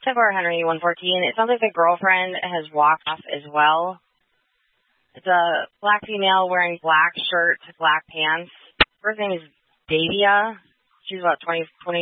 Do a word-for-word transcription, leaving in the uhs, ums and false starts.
ten four Henry one fourteen. It sounds like the girlfriend has walked off as well. It's a black female wearing black shirt, black pants. First name is Davia. She's about twenty, twenty